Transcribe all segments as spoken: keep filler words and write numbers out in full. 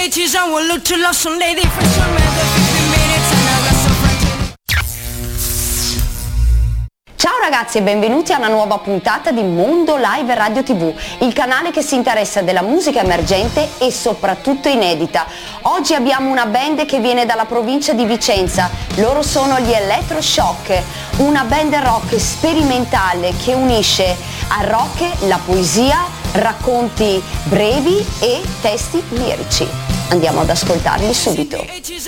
ages I will look to love some lady for some other fifteen minutes and I got some Ciao ragazzi e benvenuti a una nuova puntata di Mondo Live Radio tivù, il canale che si interessa della musica emergente e soprattutto inedita. Oggi abbiamo una band che viene dalla provincia di Vicenza, loro sono gli Electroshock, una band rock sperimentale che unisce al rock la poesia, racconti brevi e testi lirici. Andiamo ad ascoltarli subito.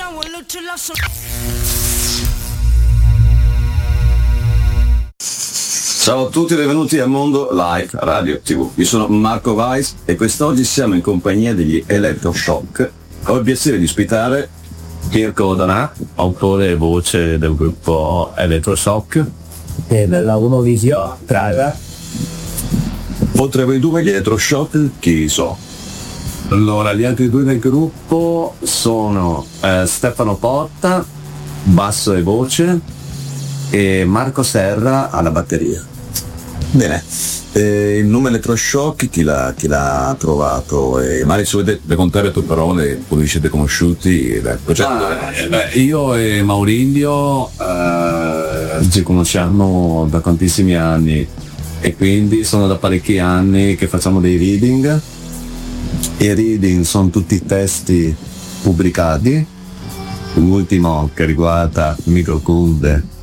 Ciao a tutti e benvenuti a Mondo Live Radio tivù. Io sono Marco Weiss e quest'oggi siamo in compagnia degli Electroshock. Ho il piacere di ospitare Mirko Donà, autore e voce del gruppo Electroshock, e della Unovisio Trava. Oltre a voi due gli Electroshock, chi so? Allora, gli altri due del gruppo sono eh, Stefano Porta, basso e voce, e Marco Serra alla batteria. Bene, eh, il nome Electroshock chi l'ha, chi l'ha trovato? E magari se volete raccontare tue parole, come vi siete conosciuti dal progetto? Ah, eh, beh, io e Maurinho eh, ci conosciamo da tantissimi anni e quindi sono da parecchi anni che facciamo dei reading. I reading sono tutti testi pubblicati, l'ultimo che riguarda Microkunde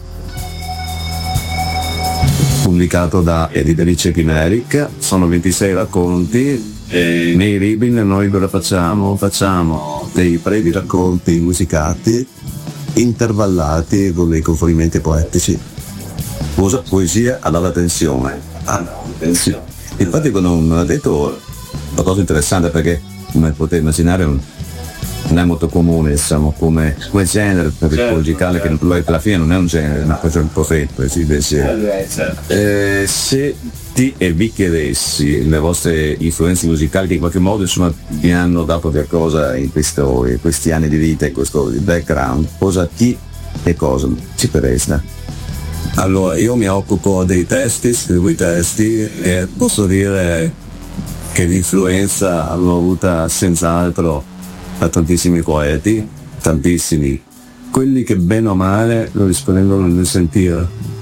pubblicato da Editrice Chimeric, sono ventisei racconti e nei reading noi cosa facciamo? Facciamo dei brevi racconti musicati intervallati con dei conferimenti poetici. Cosa? Poesia ad alta tensione. Ah, sì. Infatti quando mi ha detto una cosa interessante, perché come potete immaginare un non è molto comune, diciamo, come, come genere per il musicale, che alla fine non è un genere, è una cosa un po' fredda, si dice. Eh, se ti e vi chiedessi le vostre influenze musicali che in qualche modo insomma vi hanno dato qualcosa in, questo, in questi anni di vita, in questo background, cosa ti e cosa ci peresta? Allora, io mi occupo dei testi, scrivo i testi e posso dire che l'influenza l'ho avuta senz'altro da tantissimi poeti, tantissimi, quelli che bene o male lo rispondevano nel sentire,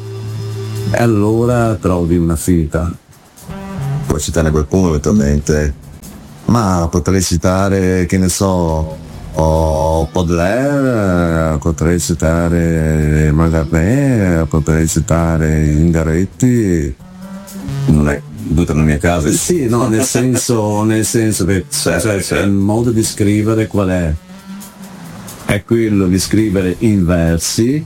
e allora trovi un'affinità. Puoi citare qualcuno eventualmente? Ma potrei citare, che ne so, oh, Baudelaire, potrei citare Mallarmé, potrei citare Ingaretti. Non è tutta la mia casa. Sì, no, nel senso, nel senso che cioè, cioè, cioè, il modo di scrivere qual è? È quello di scrivere in versi,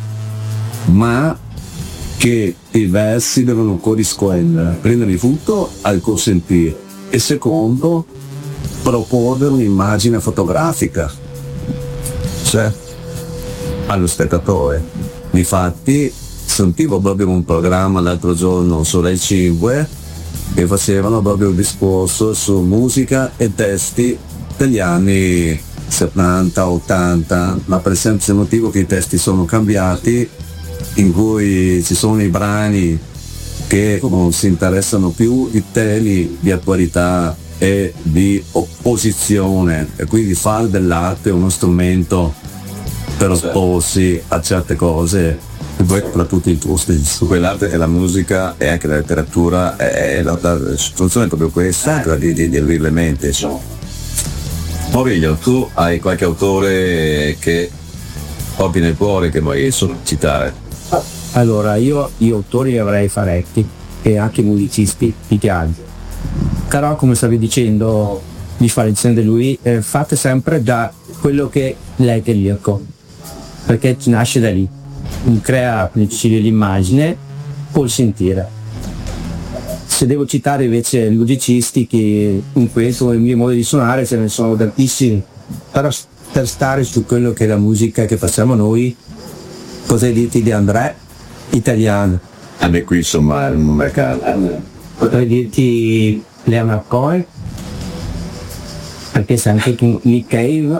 ma che i versi devono corrispondere, prendere il frutto al consentire, e secondo, proporre un'immagine fotografica, cioè allo spettatore. Difatti sentivo proprio un programma l'altro giorno su Rai cinque che facevano proprio un discorso su musica e testi degli anni settanta ottanta, ma per il semplice motivo che i testi sono cambiati, in cui ci sono i brani che non si interessano più di temi di attualità e di opposizione, e quindi fare dell'arte uno strumento per opporsi a certe cose. E poi tra tutti i gusti, quell'arte e la musica e anche la letteratura è la, la soluzione è proprio questa, quella di, di, di aprire le menti. Maurizio, tu hai qualche autore che porti nel cuore che vuoi citare? Allora, io gli autori avrei parecchi e anche i musicisti mi piace. Però come stavi dicendo, differenziando lui, eh, fate sempre da quello che legge Mirko, perché nasce da lì. Crea l'immagine col sentire. Se devo citare invece i musicisti, che in questo il mio modo di suonare ce ne sono tantissimi, però per stare su quello che è la musica che facciamo noi, potrei dirti di André, italiano. A me qui insomma potrei dirti Leonard Cohen, perché c'è anche Nick Cave,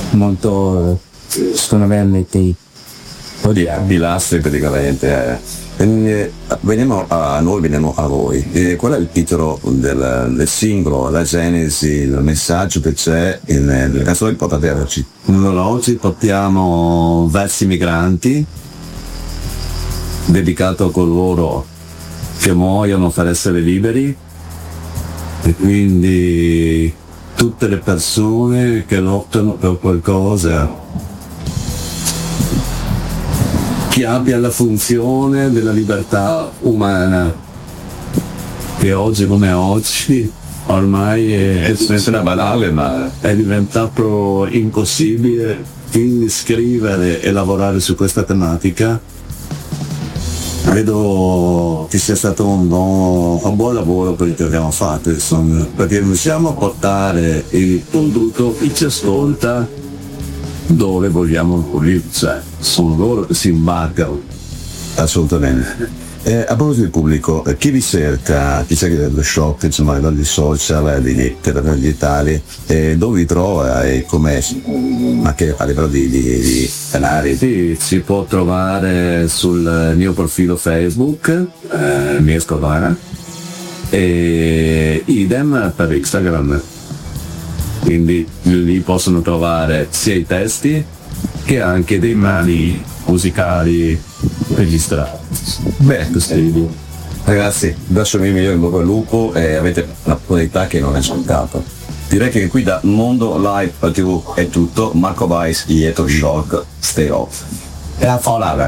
molto secondo me metti di pilastri praticamente, eh. Eh, veniamo a noi, veniamo a voi. Eh, qual è il titolo del, del singolo, la genesi, il messaggio che c'è in- nelle canzoni che portate oggi? Allora, oggi portiamo Versi migranti, dedicato a coloro che muoiono per essere liberi, e quindi tutte le persone che lottano per qualcosa che abbia la funzione della libertà umana, che oggi come oggi ormai è, Sembra banale, ma è diventato impossibile. Quindi scrivere e lavorare su questa tematica credo che sia stato un buon, un buon lavoro per il che abbiamo fatto, insomma, perché riusciamo a portare il pubblico che ci ascolta dove vogliamo noi, cioè sono loro che si imbarcano. assolutamente. Eh, a proposito del pubblico, eh, chi vi cerca, chi cerca dello shop, insomma, dagli social, di net, dagli digitali, eh, dove vi trova e com'è, anche a livello di, di, di canali? Sì, si può trovare sul mio profilo Facebook, eh, Mirko Vara, e idem per Instagram. Quindi lì possono trovare sia i testi che anche dei brani musicali registrati. Beh, Questi- ragazzi, adesso vi migliore in bocca al lupo e avete una qualità che non è scontato. Direi che qui da Mondo Live tivù è tutto. Marco Weiss, dietro Shock, stay off. E la folava.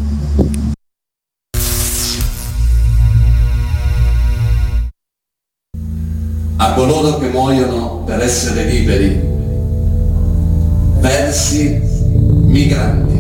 A coloro che muoiono per essere liberi, versi migranti.